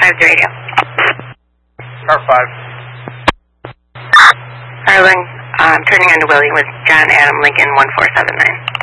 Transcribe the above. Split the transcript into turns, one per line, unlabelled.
How's the radio?
Car 5.
Arling, turning on to Willie with John Adam Lincoln 1479.